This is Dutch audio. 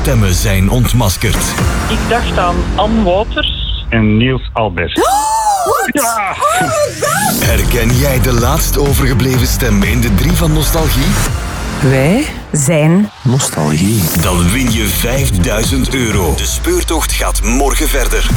stemmen zijn ontmaskerd. Ik dacht aan Ann Wouters. En Niels Albert. Ja. Herken jij de laatst overgebleven stem in de 3 van Nostalgie? Wij zijn Nostalgie. Dan win je €5000. De speurtocht gaat morgen verder.